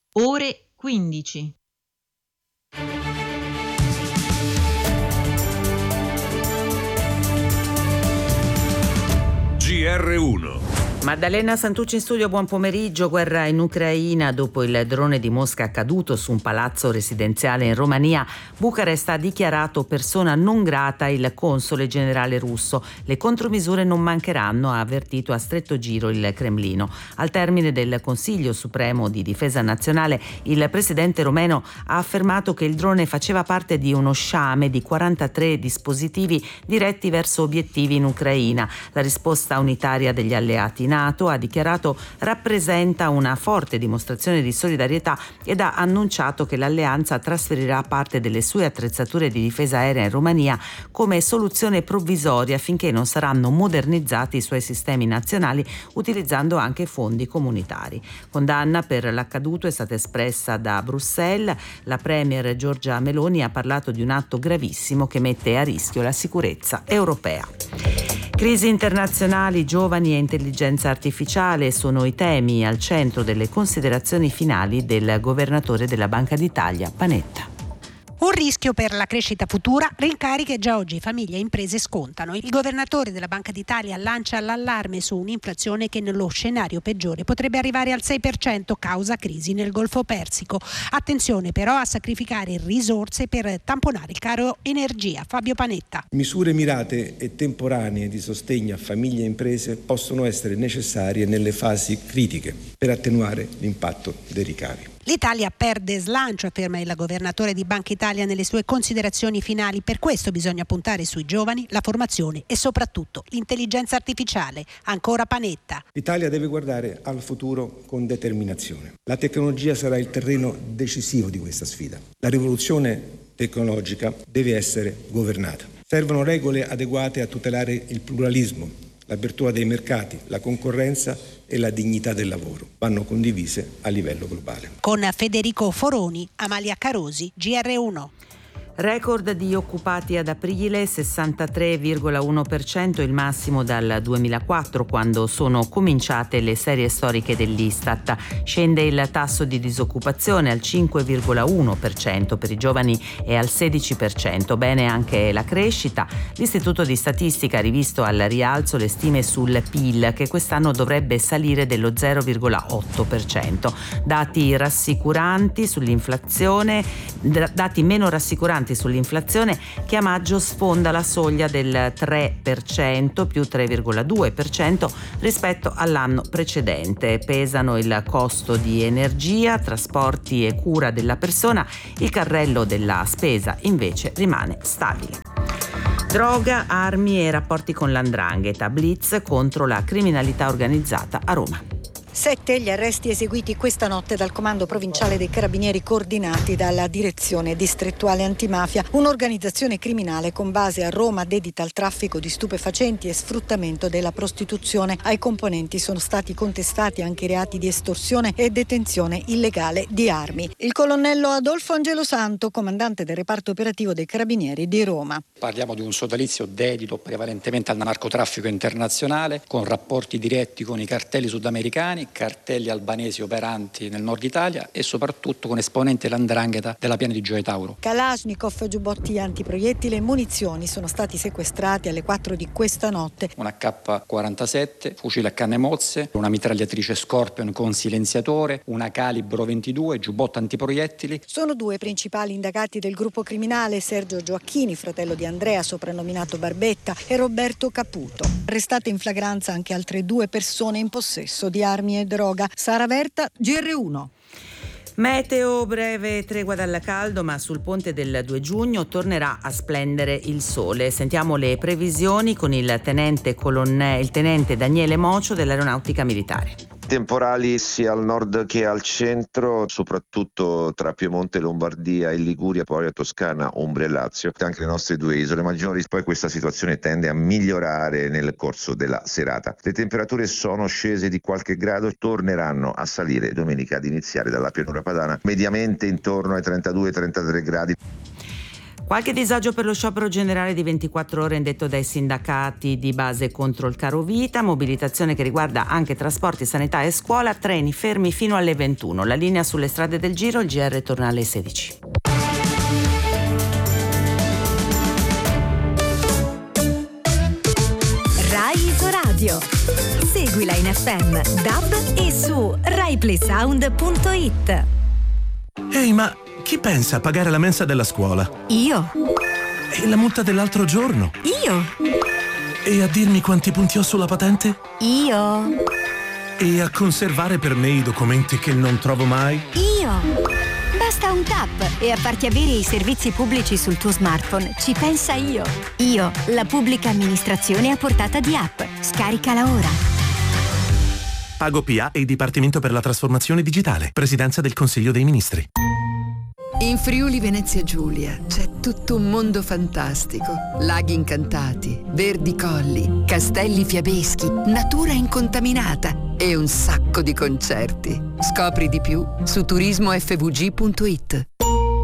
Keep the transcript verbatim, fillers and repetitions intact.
Ore quindici. G R uno. Maddalena Santucci in studio, buon pomeriggio. Guerra in Ucraina. Dopo il drone di Mosca caduto su un palazzo residenziale in Romania, Bucarest ha dichiarato persona non grata il console generale russo. Le contromisure non mancheranno, ha avvertito a stretto giro il Cremlino. Al termine del Consiglio Supremo di Difesa Nazionale, il presidente romeno ha affermato che il drone faceva parte di uno sciame di quarantatré dispositivi diretti verso obiettivi in Ucraina. La risposta unitaria degli alleati NATO, ha dichiarato, rappresenta una forte dimostrazione di solidarietà ed ha annunciato che l'alleanza trasferirà parte delle sue attrezzature di difesa aerea in Romania come soluzione provvisoria finché non saranno modernizzati i suoi sistemi nazionali, utilizzando anche fondi comunitari. Condanna per l'accaduto è stata espressa da Bruxelles. La premier Giorgia Meloni ha parlato di un atto gravissimo che mette a rischio la sicurezza europea. Crisi internazionali, giovani e intelligenza artificiale sono i temi al centro delle considerazioni finali del governatore della Banca d'Italia, Panetta. Un rischio per la crescita futura, rincari che già oggi famiglie e imprese scontano. Il governatore della Banca d'Italia lancia l'allarme su un'inflazione che nello scenario peggiore potrebbe arrivare al sei per cento causa crisi nel Golfo Persico. Attenzione però a sacrificare risorse per tamponare il caro energia. Fabio Panetta. Misure mirate e temporanee di sostegno a famiglie e imprese possono essere necessarie nelle fasi critiche per attenuare l'impatto dei ricavi. L'Italia perde slancio, afferma il governatore di Banca Italia nelle sue considerazioni finali. Per questo bisogna puntare sui giovani, la formazione e soprattutto l'intelligenza artificiale. Ancora Panetta. L'Italia deve guardare al futuro con determinazione. La tecnologia sarà il terreno decisivo di questa sfida. La rivoluzione tecnologica deve essere governata. Servono regole adeguate a tutelare il pluralismo, l'apertura dei mercati, la concorrenza e la dignità del lavoro. Vanno condivise a livello globale. Con Federico Foroni, Amalia Carosi, G R uno. Record di occupati ad aprile, sessantatré virgola uno per cento, il massimo dal duemilaquattro, quando sono cominciate le serie storiche dell'Istat. Scende il tasso di disoccupazione al cinque virgola uno per cento, per i giovani è al sedici per cento. Bene anche la crescita. L'Istituto di Statistica ha rivisto al rialzo le stime sul P I L, che quest'anno dovrebbe salire dello zero virgola otto per cento. Dati rassicuranti sull'inflazione, dati meno rassicuranti sull'inflazione, che a maggio sfonda la soglia del tre per cento, più tre virgola due per cento rispetto all'anno precedente. Pesano il costo di energia, trasporti e cura della persona. Il carrello della spesa invece rimane stabile. Droga, armi e rapporti con l'Andrangheta. Blitz contro la criminalità organizzata a Roma. Sette gli arresti eseguiti questa notte dal Comando Provinciale dei Carabinieri, coordinati dalla Direzione Distrettuale Antimafia, un'organizzazione criminale con base a Roma dedita al traffico di stupefacenti e sfruttamento della prostituzione. Ai componenti sono stati contestati anche i reati di estorsione e detenzione illegale di armi. Il colonnello Adolfo Angelosanto, comandante del reparto operativo dei Carabinieri di Roma. Parliamo di un sodalizio dedito prevalentemente al narcotraffico internazionale, con rapporti diretti con i cartelli sudamericani, cartelli albanesi operanti nel nord Italia e soprattutto con esponenti dell'Andrangheta della piana di Gioia Tauro. Kalashnikov, giubbotti antiproiettili e munizioni sono stati sequestrati alle quattro di questa notte. Un A K quarantasette, fucile a canne mozze, una mitragliatrice Scorpion con silenziatore, una calibro ventidue, giubbotto antiproiettili. Sono due principali indagati del gruppo criminale: Sergio Gioacchini, fratello di Andrea, soprannominato Barbetta, e Roberto Caputo. Arrestate in flagranza anche altre due persone in possesso di armi e droga. Sara Verta, G R uno. Meteo, breve tregua dal caldo, ma sul ponte del due giugno tornerà a splendere il sole. Sentiamo le previsioni con il tenente colonne, il tenente Daniele Mocio dell'Aeronautica Militare. Temporali sia al nord che al centro, soprattutto tra Piemonte, Lombardia e Liguria, poi a Toscana, Umbria e Lazio, anche le nostre due isole maggiori. Poi questa situazione tende a migliorare nel corso della serata. Le temperature sono scese di qualche grado, torneranno a salire domenica ad iniziare dalla pianura padana, mediamente intorno ai trentadue trentatré gradi. Qualche disagio per lo sciopero generale di ventiquattro ore indetto dai sindacati di base contro il caro vita, mobilitazione che riguarda anche trasporti, sanità e scuola, treni fermi fino alle ventuno. La linea sulle strade del Giro, il G R torna alle sedici. Rai Isoradio. Seguila in F M, D A B e su rai play sound punto it. Ehi, ma chi pensa a pagare la mensa della scuola? Io. E la multa dell'altro giorno? Io. E a dirmi quanti punti ho sulla patente? Io. E a conservare per me i documenti che non trovo mai? Io. Basta un tap e a farti avere i servizi pubblici sul tuo smartphone. Ci pensa Io. Io, la pubblica amministrazione a portata di app. Scaricala ora. Pago P A e Dipartimento per la Trasformazione Digitale. Presidenza del Consiglio dei Ministri. In Friuli Venezia Giulia c'è tutto un mondo fantastico. Laghi incantati, verdi colli, castelli fiabeschi, natura incontaminata e un sacco di concerti. Scopri di più su turismo f v g punto it.